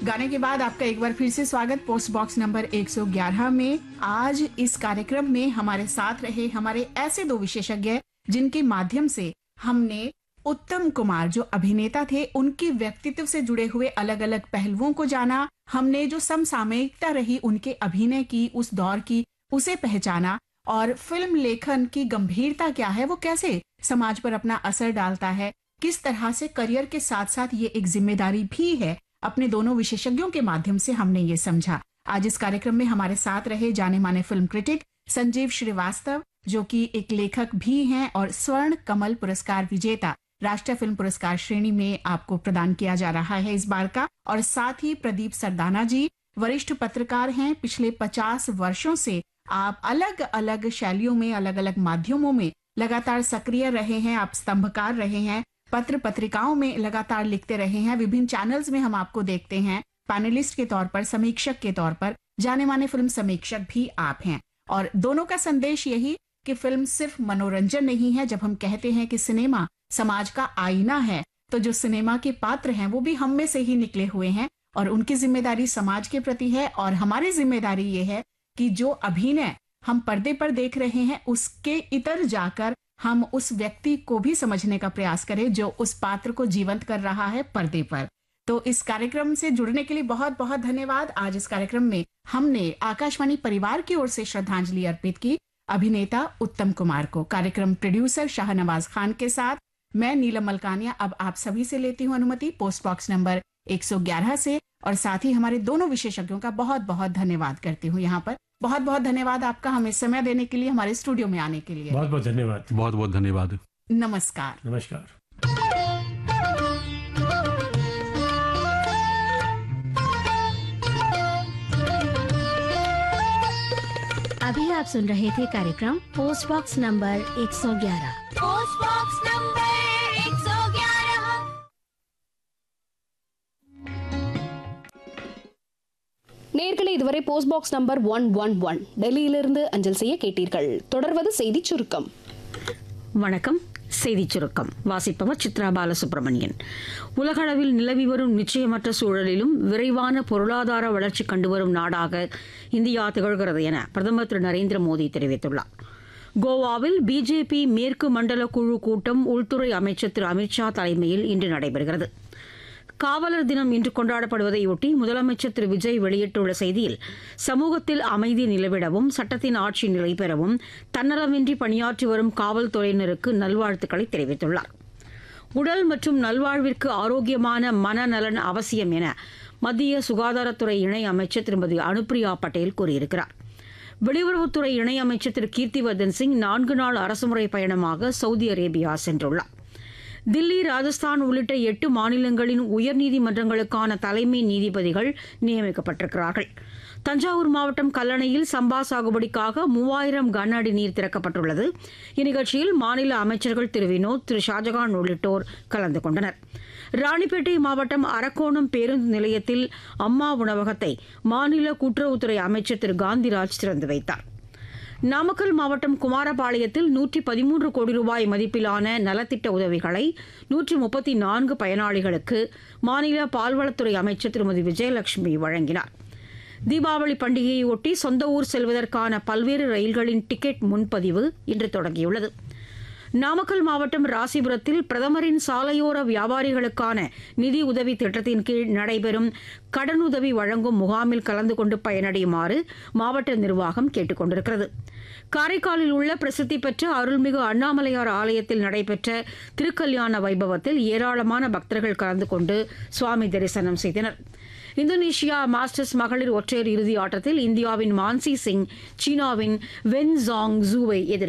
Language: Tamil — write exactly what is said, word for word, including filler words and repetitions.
गाने के बाद आपका एक बार फिर से स्वागत पोस्ट बॉक्स नंबर एक सौ ग्यारह में। आज इस कार्यक्रम में हमारे साथ रहे हमारे ऐसे दो विशेषज्ञ जिनके माध्यम से हमने उत्तम कुमार जो अभिनेता थे उनके व्यक्तित्व से जुड़े हुए अलग अलग पहलुओं को जाना। हमने जो समसामयिकता रही उनके अभिनय की, उस दौर की, उसे पहचाना और फिल्म लेखन की गंभीरता क्या है, वो कैसे समाज पर अपना असर डालता है, किस तरह से करियर के साथ साथ ये एक जिम्मेदारी भी है। अपने दोनों विशेषज्ञों के माध्यम से हमने ये समझा। आज इस कार्यक्रम में हमारे साथ रहे जाने माने फिल्म क्रिटिक संजीव श्रीवास्तव जो कि एक लेखक भी हैं और स्वर्ण कमल पुरस्कार विजेता राष्ट्रीय फिल्म पुरस्कार श्रेणी में आपको प्रदान किया जा रहा है इस बार का। और साथ ही प्रदीप सरदाना जी वरिष्ठ पत्रकार हैं। पिछले पचास वर्षों से आप अलग अलग शैलियों में, अलग अलग माध्यमों में लगातार सक्रिय रहे हैं। आप स्तंभकार रहे हैं, पत्र पत्रिकाओं में लगातार लिखते रहे हैं, विभिन्न चैनल्स में हम आपको देखते हैं पैनलिस्ट के तौर पर, समीक्षक के तौर पर, जाने माने फिल्म समीक्षक भी आप हैं। और दोनों का संदेश यही कि फिल्म सिर्फ मनोरंजन नहीं है। जब हम कहते हैं कि सिनेमा समाज का आईना है तो जो सिनेमा के पात्र हैं वो भी हम में से ही निकले हुए हैं और उनकी जिम्मेदारी समाज के प्रति है। और हमारी जिम्मेदारी ये है कि जो अभिनय हम पर्दे पर देख रहे हैं उसके इतर जाकर हम उस व्यक्ति को भी समझने का प्रयास करें जो उस पात्र को जीवंत कर रहा है पर्दे पर। तो इस कार्यक्रम से जुड़ने के लिए बहुत बहुत धन्यवाद। आज इस कार्यक्रम में हमने आकाशवाणी परिवार की ओर से श्रद्धांजलि अर्पित की अभिनेता उत्तम कुमार को। कार्यक्रम प्रोड्यूसर शाहनवाज खान के साथ मैं नीलम मलकानिया अब आप सभी से लेती हूँ अनुमति पोस्ट बॉक्स नंबर एक सौ ग्यारह से। और साथ ही हमारे दोनों विशेषज्ञों का बहुत बहुत धन्यवाद करती हूँ यहाँ पर। बहुत बहुत धन्यवाद आपका हमें समय देने के लिए, हमारे स्टूडियो में आने के लिए। बहुत बहुत धन्यवाद। बहुत बहुत धन्यवाद। नमस्कार। नमस्कार। अभी आप सुन रहे थे कार्यक्रम पोस्ट बॉक्स नंबर एक सौ ग्यारह। पोस्ट बॉक्स नंबर एक सौ ग्यारह। நேயர்களே, இதுவரை post box number one one one டெல்லியிலிருந்து அஞ்சல் செய்ய கேட்டீர்கள். தொடர்வது செய்தி சுருக்கம். வணக்கம். செய்திச் சுருக்கம் வாசிப்பவர் சித்ரா பாலசுப்ரமணியன். உலகளவில் நிலவி வரும் நிச்சயமற்ற சூழலிலும் விரைவான பொருளாதார வளர்ச்சி கண்டுவரும் நாடாக இந்தியா திகழ்கிறது என பிரதமர் திரு நரேந்திர மோடி தெரிவித்துள்ளார். கோவாவில் பிஜேபி மேற்கு மண்டல குழு கூட்டம் உள்துறை அமைச்சர் திரு அமித்ஷா தலைமையில் இன்று நடைபெறுகிறது. காவலர் தினம் இன்று கொண்டாடப்படுவதையொட்டி முதலமைச்சர் திரு விஜய் வெளியிட்டுள்ள செய்தியில் சமூகத்தில் அமைதி நிலவிடவும் சட்டத்தின் ஆட்சி நிலை பெறவும் தன்னலமின்றி பணியாற்றி வரும் காவல்துறையினருக்கு நல்வாழ்த்துக்களை தெரிவித்துள்ளார். உடல் மற்றும் நல்வாழ்விற்கு ஆரோக்கியமான மனநலன் அவசியம் என மத்திய சுகாதாரத்துறை இணை அமைச்சர் திருமதி அனுப்பிரியா பட்டேல் கூறியிருக்கிறார். வெளியுறவுத்துறை இணை அமைச்சர் திரு கீர்த்திவர்தன் சிங் நான்கு நாள் அரசுமுறை பயணமாக சவுதி அரேபியா சென்றுள்ளார். தில்லி, ராஜஸ்தான் உள்ளிட்ட எட்டு மாநிலங்களின் உயர்நீதிமன்றங்களுக்கான தலைமை நீதிபதிகள் நியமிக்கப்பட்டிருக்கிறார்கள். தஞ்சாவூர் மாவட்டம் கல்லணையில் சம்பா சாகுபடிக்காக மூவாயிரம் கன அடி நீர் திறக்கப்பட்டுள்ளது. இந்நிகழ்ச்சியில் மாநில அமைச்சர்கள் திரு வினோத், திரு ஷாஜகான் உள்ளிட்டோர் கலந்து கொண்டனர். ராணிப்பேட்டை மாவட்டம் அரக்கோணம் பேருந்து நிலையத்தில் அம்மா உணவகத்தை மாநில கூட்டுறவுத்துறை அமைச்சர் திரு காந்திராஜ் திறந்து வைத்தார். நாமக்கல் மாவட்டம் குமாரபாளையத்தில் நூற்றி பதிமூன்று கோடி ரூபாய் மதிப்பிலான நலத்திட்ட உதவிகளை நூற்றி முப்பத்தி நான்கு பயனாளிகளுக்கு மாநில பால்வளத்துறை அமைச்சர் திருமதி விஜயலட்சுமி வழங்கினார். தீபாவளி பண்டிகையையொட்டி சொந்த ஊர் செல்வதற்கான பல்வேறு ரயில்களின் டிக்கெட் முன்பதிவு இன்று தொடங்கியுள்ளது. நாமக்கல் மாவட்டம் ராசிபுரத்தில் பிரதமரின் சாலையோர வியாபாரிகளுக்கான நிதி உதவி திட்டத்தின் கீழ் நடைபெறும் கடனுதவி வழங்கும் முகாமில் கலந்து கொண்டு பயனடையுமாறு மாவட்ட நிர்வாகம் கேட்டுக் கொண்டிருக்கிறது. காரைக்காலில் உள்ள பிரசித்தி பெற்ற அருள்மிகு அண்ணாமலையார் ஆலயத்தில் நடைபெற்ற திருக்கல்யாண வைபவத்தில் ஏராளமான பக்தர்கள் கலந்து கொண்டு சுவாமி தரிசனம் செய்தனர். இந்தோனேஷியா மாஸ்டர்ஸ் மகளிர் ஒற்றையர் இறுதி ஆட்டத்தில் இந்தியாவின் மான்சி சிங் சீனாவின் வென் ஜாங் ஜூவை எதிர்